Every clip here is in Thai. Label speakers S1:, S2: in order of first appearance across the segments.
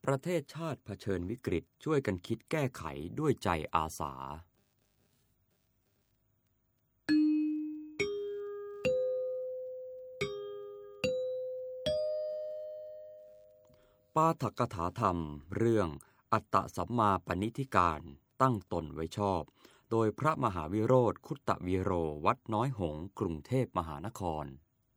S1: ประเทศชาติเผชิญวิกฤตช่วยกันคิดแก้ไขด้วยใจอาสาปาฐกถาธรรมเรื่องอัตตสัมมาปณิธิการตั้งตนไว้ชอบโดยพระมหาวิโรธคุตตวีโรวัดน้อยหงส์กรุงเทพมหานคร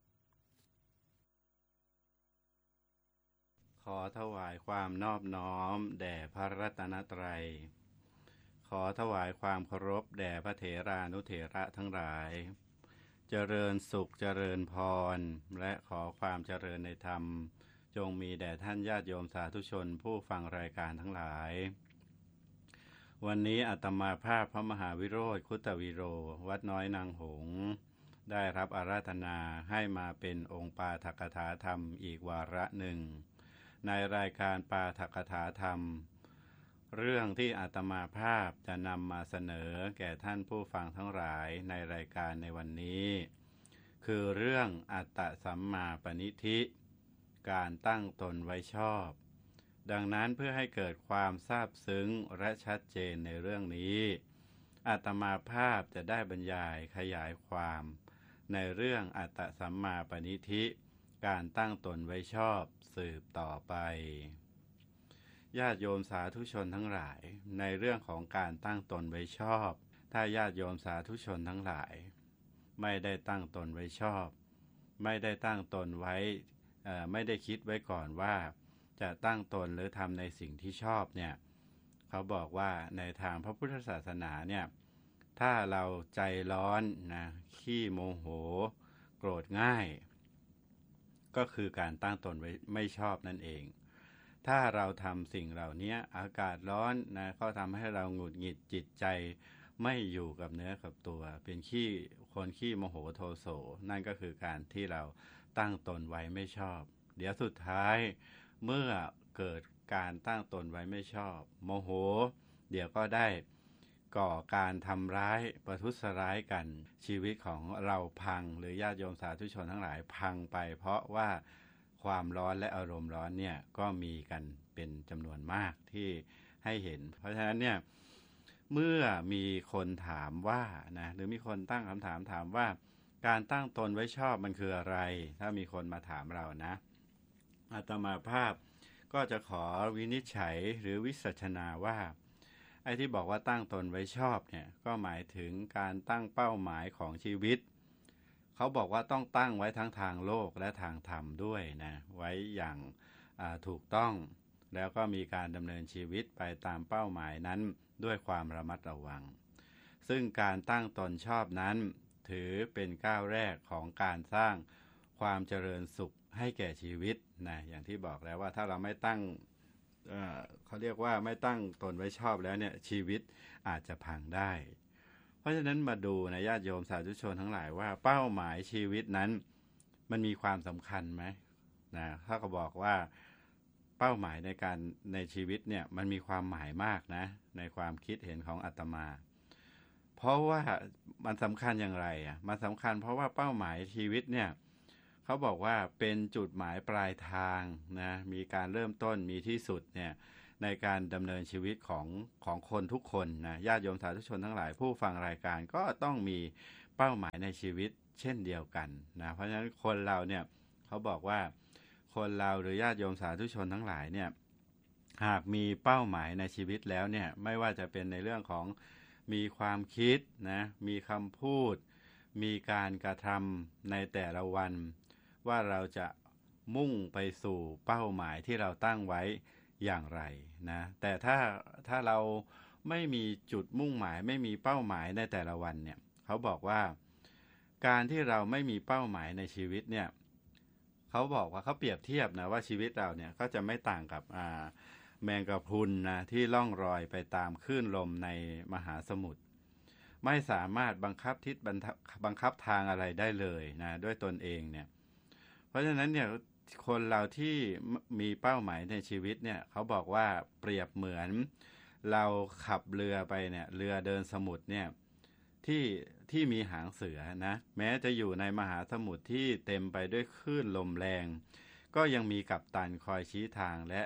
S2: ขอถวายความนอบน้อมแด่พระรัตนตรัยขอถวายความเคารพแด่พระเถรานุเถระทั้งหลายเจริญสุขเจริญพรและขอความเจริญในธรรมจงมีแด่ท่านญาติโยมสาธุชนผู้ฟังรายการทั้งหลายวันนี้อาตมาภาพพระมหาวิโรธคุตตวีโรวัดน้อยนางหงส์ได้รับอาราธนาให้มาเป็นองค์ปาฐกถาธรรมอีกวาระหนึ่งในรายการปาฐกถาธรรมเรื่องที่อาตมาภาพจะนำมาเสนอแก่ท่านผู้ฟังทั้งหลายในรายการในวันนี้คือเรื่องอัตตสัมมาปณิธิการตั้งตนไว้ชอบดังนั้นเพื่อให้เกิดความซาบซึ้งและชัดเจนในเรื่องนี้อาตมาภาพจะได้บรรยายขยายความในเรื่องอัตตสัมมาปณิธิการตั้งตนไว้ชอบสืบต่อไปญาติโยมสาธุชนทั้งหลายในเรื่องของการตั้งตนไว้ชอบถ้าญาติโยมสาธุชนทั้งหลายไม่ได้ตั้งตนไว้ชอบไม่ได้ตั้งตนไว้ไม่ได้คิดไว้ก่อนว่าจะตั้งตนหรือทำในสิ่งที่ชอบเนี่ยเขาบอกว่าในทางพระพุทธศาสนาเนี่ยถ้าเราใจร้อนนะขี้โมโหโกรธง่ายก็คือการตั้งตนไว้ไม่ชอบนั่นเองถ้าเราทำสิ่งเหล่านี้อากาศร้อนนะก็ทำให้เราหงุดหงิดจิตใจไม่อยู่กับเนื้อกับตัวเป็นคนขี้โมโหโทโสนั่นก็คือการที่เราตั้งตนไว้ไม่ชอบเดี๋ยวสุดท้ายเมื่อเกิดการตั้งตนไว้ไม่ชอบโมโหเดี๋ยวก็ได้ก่อการทำร้ายประทุษร้ายกันชีวิตของเราพังหรือญาติโยมสาธุชนทั้งหลายพังไปเพราะว่าความร้อนและอารมณ์ร้อนเนี่ยก็มีกันเป็นจำนวนมากที่ให้เห็นเพราะฉะนั้นเนี่ยเมื่อมีคนถามว่านะหรือมีคนตั้งคำถามว่าการตั้งตนไว้ชอบมันคืออะไรถ้ามีคนมาถามเรานะอาตมาภาพก็จะขอวินิจฉัยหรือวิสัชนาว่าไอ้ที่บอกว่าตั้งตนไว้ชอบเนี่ยก็หมายถึงการตั้งเป้าหมายของชีวิตเขาบอกว่าต้องตั้งไว้ทั้งทางโลกและทางธรรมด้วยนะไว้อย่างถูกต้องแล้วก็มีการดำเนินชีวิตไปตามเป้าหมายนั้นด้วยความระมัดระวังซึ่งการตั้งตนชอบนั้นถือเป็นก้าวแรกของการสร้างความเจริญสุขให้แก่ชีวิตนะอย่างที่บอกแล้วว่าถ้าเราไม่ตั้งเขาเรียกว่าไม่ตั้งตนไว้ชอบแล้วเนี่ยชีวิตอาจจะพังได้เพราะฉะนั้นมาดูนะญาติโยมสาธุชนทั้งหลายว่าเป้าหมายชีวิตนั้นมันมีความสำคัญไหมนะถ้าก็บอกว่าเป้าหมายในชีวิตเนี่ยมันมีความหมายมากนะในความคิดเห็นของอาตมาเพราะว่ามันสำคัญอย่างไรมันสำคัญเพราะว่าเป้าหมายชีวิตเนี่ยเขาบอกว่าเป็นจุดหมายปลายทางนะมีการเริ่มต้นมีที่สุดเนี่ยในการดำเนินชีวิตของคนทุกคนนะญาติโยมสาธุชนทั้งหลายผู้ฟังรายการก็ต้องมีเป้าหมายในชีวิตเช่นเดียวกันนะเพราะฉะนั้นคนเราเนี่ยเขาบอกว่าคนเราหรือญาติโยมสาธุชนทั้งหลายเนี่ยหากมีเป้าหมายในชีวิตแล้วเนี่ยไม่ว่าจะเป็นในเรื่องของมีความคิดนะมีคำพูดมีการกระทำในแต่ละวันว่าเราจะมุ่งไปสู่เป้าหมายที่เราตั้งไว้อย่างไรนะแต่ถ้าเราไม่มีจุดมุ่งหมายไม่มีเป้าหมายในแต่ละวันเนี่ยเขาบอกว่าการที่เราไม่มีเป้าหมายในชีวิตเนี่ยเขาบอกว่าเขาเปรียบเทียบนะว่าชีวิตเราเนี่ยก็จะไม่ต่างกับแมงกะพรุนนะที่ล่องรอยไปตามคลื่นลมในมหาสมุทรไม่สามารถบังคับทิศบังคับทางอะไรได้เลยนะด้วยตนเองเนี่ยเพราะฉะนั้นเนี่ยคนเราที่มีเป้าหมายในชีวิตเนี่ยเขาบอกว่าเปรียบเหมือนเราขับเรือไปเนี่ยเรือเดินสมุทรเนี่ยที่มีหางเสือนะแม้จะอยู่ในมหาสมุทรที่เต็มไปด้วยคลื่นลมแรงก็ยังมีกัปตันคอยชี้ทางและ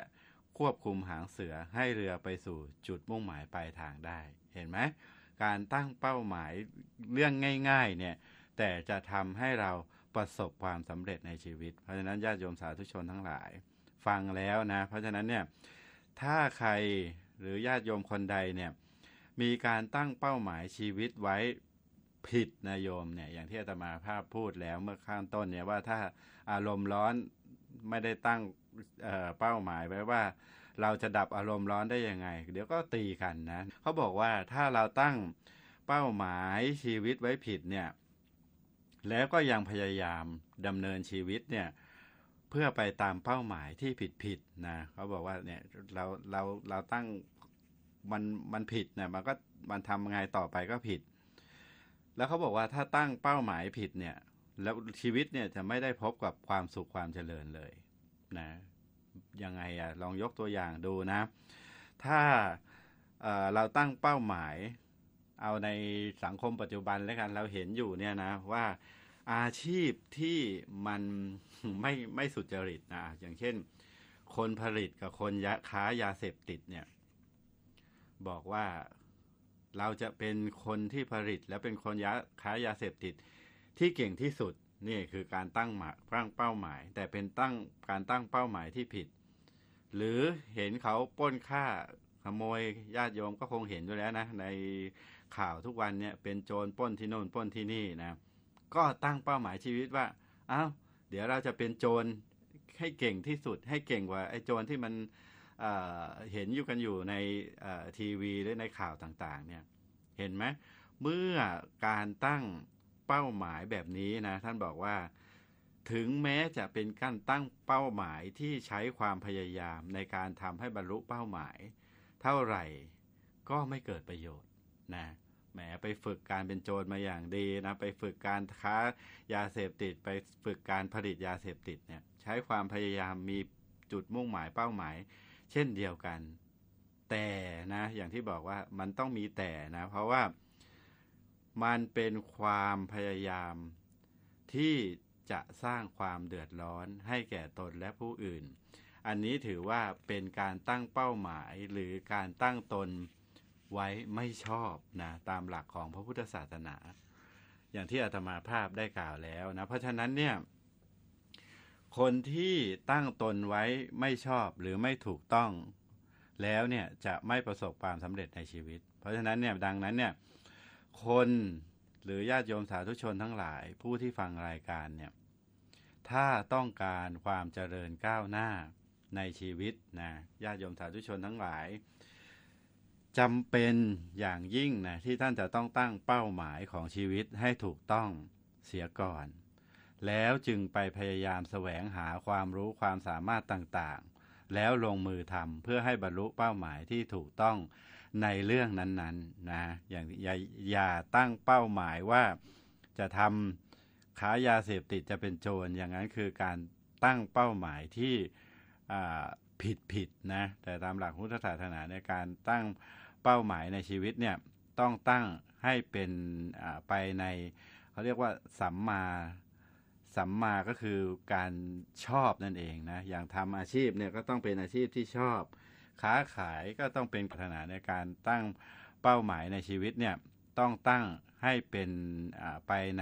S2: ควบคุมหางเสือให้เรือไปสู่จุดมุ่งหมายปลายทางได้เห็นไหมการตั้งเป้าหมายเรื่องง่ายๆเนี่ยแต่จะทำให้เราประสบความสำเร็จในชีวิตเพราะฉะนั้นญาติโยมสาธุชนทั้งหลายฟังแล้วนะเพราะฉะนั้นเนี่ยถ้าใครหรือญาติโยมคนใดเนี่ยมีการตั้งเป้าหมายชีวิตไว้ผิดนะโยมเนี่ยอย่างที่อาตมาภาพพูดแล้วเมื่อข้างต้นเนี่ยว่าถ้าอารมณ์ร้อนไม่ได้ตั้งเป้าหมายไว้ว่าเราจะดับอารมณ์ร้อนได้ยังไงเดี๋ยวก็ตีกันนะเขาบอกว่าถ้าเราตั้งเป้าหมายชีวิตไว้ผิดเนี่ยแล้วก็ยังพยายามดำเนินชีวิตเนี่ยเพื่อไปตามเป้าหมายที่ผิดนะเขาบอกว่าเนี่ยเราตั้งมันผิดนะมันทำไงต่อไปก็ผิดแล้วเขาบอกว่าถ้าตั้งเป้าหมายผิดเนี่ยแล้วชีวิตเนี่ยจะไม่ได้พบกับความสุขความเจริญเลยนะยังไงลองยกตัวอย่างดูนะถ้าเราตั้งเป้าหมายเอาในสังคมปัจจุบันแล้วกันเราเห็นอยู่เนี่ยนะว่าอาชีพที่มันไม่สุจริตนะอย่างเช่นคนผลิตกับคนค้ายาเสพติดเนี่ยบอกว่าเราจะเป็นคนที่ผลิตและเป็นคนค้ายาเสพติดที่เก่งที่สุดนี่คือการตั้งเป้าหมายแต่เป็นการตั้งเป้าหมายที่ผิดหรือเห็นเขาปล้นฆ่าขโมยญาติโยมก็คงเห็นอยู่แล้วนะในข่าวทุกวันเนี่ยเป็นโจรปล้นที่โน่นปล้นที่นี่นะก็ตั้งเป้าหมายชีวิตว่าอ้าวเดี๋ยวเราจะเป็นโจรให้เก่งที่สุดให้เก่งกว่าไอ้โจรที่มันเห็นอยู่ในทีวีหรือในข่าวต่างๆเนี่ยเห็นไหมเมื่อการตั้งเป้าหมายแบบนี้นะท่านบอกว่าถึงแม้จะเป็นการตั้งเป้าหมายที่ใช้ความพยายามในการทำให้บรรลุเป้าหมายเท่าไหร่ก็ไม่เกิดประโยชน์นะแหมไปฝึกการเป็นโจรมาอย่างดีนะไปฝึกการค้ายาเสพติดไปฝึกการผลิตยาเสพติดเนี่ยใช้ความพยายามมีจุดมุ่งหมายเป้าหมายเช่นเดียวกันแต่นะอย่างที่บอกว่ามันต้องมีแต่นะเพราะว่ามันเป็นความพยายามที่จะสร้างความเดือดร้อนให้แก่ตนและผู้อื่นอันนี้ถือว่าเป็นการตั้งเป้าหมายหรือการตั้งตนไว้ไม่ชอบนะตามหลักของพระพุทธศาสนาอย่างที่อาตมาภาพได้กล่าวแล้วนะเพราะฉะนั้นเนี่ยคนที่ตั้งตนไว้ไม่ชอบหรือไม่ถูกต้องแล้วเนี่ยจะไม่ประสบความสำเร็จในชีวิตเพราะฉะนั้นเนี่ยดังนั้นเนี่ยคนหรือญาติโยมสาธุชนทั้งหลายผู้ที่ฟังรายการเนี่ยถ้าต้องการความเจริญก้าวหน้าในชีวิตนะญาติโยมสาธุชนทั้งหลายจำเป็นอย่างยิ่งนะที่ท่านจะต้องตั้งเป้าหมายของชีวิตให้ถูกต้องเสียก่อนแล้วจึงไปพยายามแสวงหาความรู้ความสามารถต่างๆแล้วลงมือทำเพื่อให้บรรลุเป้าหมายที่ถูกต้องในเรื่องนั้นๆนะอย่าตั้งเป้าหมายว่าจะทำค้ายาเสพติดจะเป็นโจรอย่างนั้นคือการตั้งเป้าหมายที่ผิดนะแต่ตามหลักพุทธศาสนาในการตั้งเป้าหมายในชีวิตเนี่ยต้องตั้งให้เป็นไปในเขาเรียกว่าสัมมาก็คือการชอบนั่นเองนะอย่างทำอาชีพเนี่ยก็ต้องเป็นอาชีพที่ชอบค้าขายก็ต้องเป็นปรารถนาในการตั้งเป้าหมายในชีวิตเนี่ยต้องตั้งให้เป็นไปใน